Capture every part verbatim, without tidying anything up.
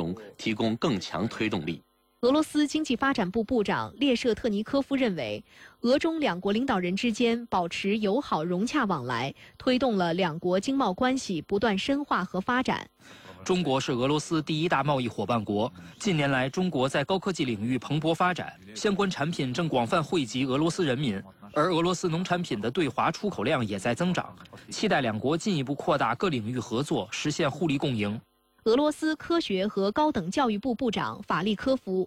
容提供更强推动力。 俄罗斯经济发展部部长列舍特尼科夫认为，俄中两国领导人之间保持友好融洽往来，推动了两国经贸关系不断深化和发展。 中国是俄罗斯第一大贸易伙伴国，近年来中国在高科技领域蓬勃发展，相关产品正广泛惠及俄罗斯人民，而俄罗斯农产品的对华出口量也在增长，期待两国进一步扩大各领域合作，实现互利共赢。 俄罗斯科学和高等教育部部长法利科夫，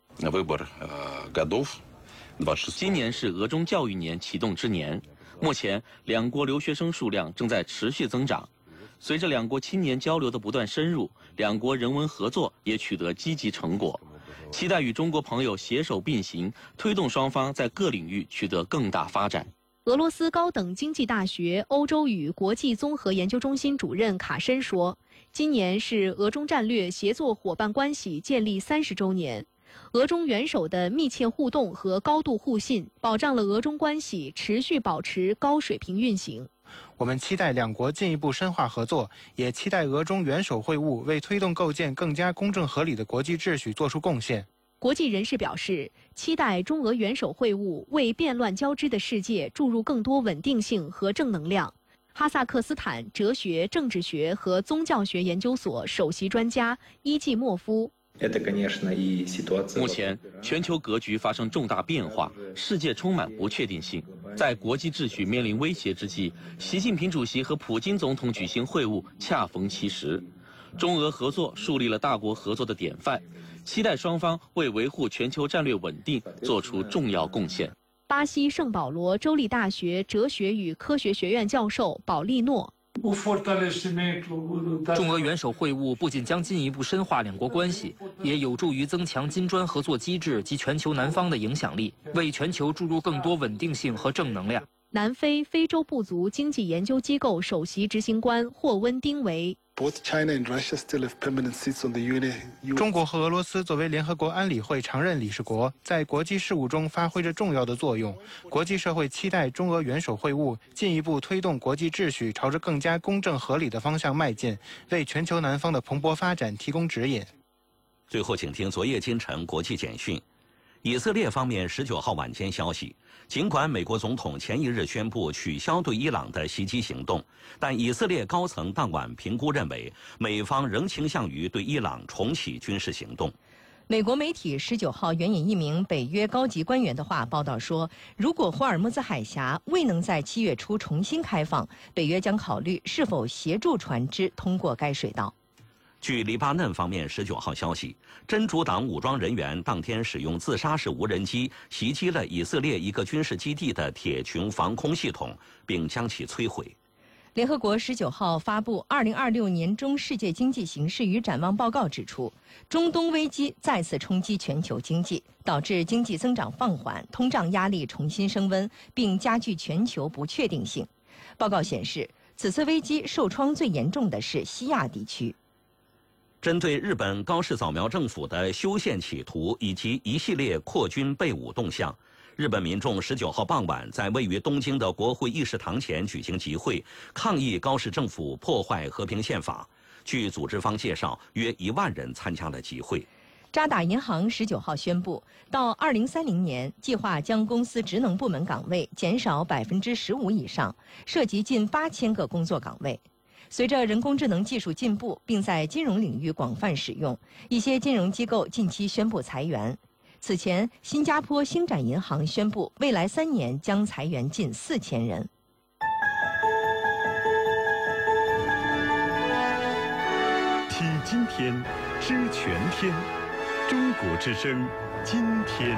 今年是俄中教育年启动之年，目前两国留学生数量正在持续增长。随着两国青年交流的不断深入，两国人文合作也取得积极成果。期待与中国朋友携手并行，推动双方在各领域取得更大发展。 俄罗斯高等经济大学欧洲与国际综合研究中心主任卡申说，今年是俄中战略协作伙伴关系建立三十周年，俄中元首的密切互动和高度互信，保障了俄中关系持续保持高水平运行。 我们期待两国进一步深化合作，也期待俄中元首会晤为推动构建更加公正合理的国际秩序做出贡献。 国际人士表示，期待中俄元首会晤为变乱交织的世界注入更多稳定性和正能量。哈萨克斯坦哲学、政治学和宗教学研究所首席专家伊季莫夫， 目前全球格局发生重大变化，世界充满不确定性。在国际秩序面临威胁之际，习近平主席和普京总统举行会晤恰逢其时，中俄合作树立了大国合作的典范，期待双方为维护全球战略稳定做出重要贡献。 巴西圣保罗州立大学哲学与科学学院教授保利诺， 中俄元首会晤不仅将进一步深化两国关系，也有助于增强金砖合作机制及全球南方的影响力，为全球注入更多稳定性和正能量。 南非非洲部族经济研究机构首席执行官霍温丁维， 中国和俄罗斯作为联合国安理会常任理事国，在国际事务中发挥着重要的作用。国际社会期待中俄元首会晤进一步推动国际秩序朝着更加公正合理的方向迈进，为全球南方的蓬勃发展提供指引。 最后，请听昨夜今晨国际简讯。以色列方面十九号晚间消息，尽管美国总统前一日宣布取消对伊朗的袭击行动，但以色列高层当晚评估认为，美方仍倾向于对伊朗重启军事行动。 美国媒体十九号援引一名北约高级官员的话报道说，如果霍尔木兹海峡未能在七月初重新开放，北约将考虑是否协助船只通过该水道。 据黎巴嫩方面十九号消息，真主党武装人员当天使用自杀式无人机袭击了以色列一个军事基地的铁穹防空系统，并将其摧毁。 联合国十九号发布《二零二六年中世界经济形势与展望报告》指出，中东危机再次冲击全球经济，导致经济增长放缓，通胀压力重新升温，并加剧全球不确定性。报告显示，此次危机受创最严重的是西亚地区。 针对日本高市早苗政府的修宪企图以及一系列扩军备武动向，日本民众十九号傍晚在位于东京的国会议事堂前举行集会，抗议高市政府破坏和平宪法。据组织方介绍，约一万人参加了集会。 渣打银行十九号宣布，到二零三零年，计划将公司职能部门岗位减少百分之十五以上，涉及近八千个工作岗位。随着人工智能技术进步，并在金融领域广泛使用，一些金融机构近期宣布裁员。此前，新加坡星展银行宣布，未来三年将裁员近四千人。 听今天，知全天，中国之声，今天。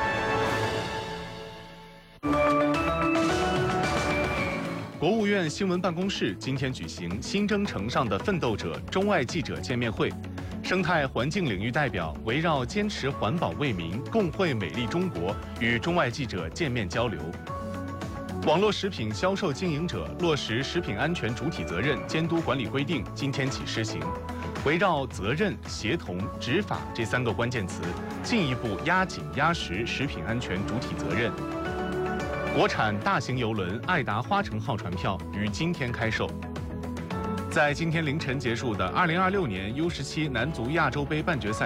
国务院新闻办公室今天举行新征程上的奋斗者中外记者见面会，生态环境领域代表围绕坚持环保为民，共绘美丽中国，与中外记者见面交流。网络食品销售经营者落实食品安全主体责任监督管理规定今天起施行，围绕责任、协同、执法这三个关键词，进一步压紧压实食品安全主体责任。国产大型邮轮爱达花城号船票于今天开售。在今天凌晨结束的二零二六年 U 十七男足亚洲杯半决赛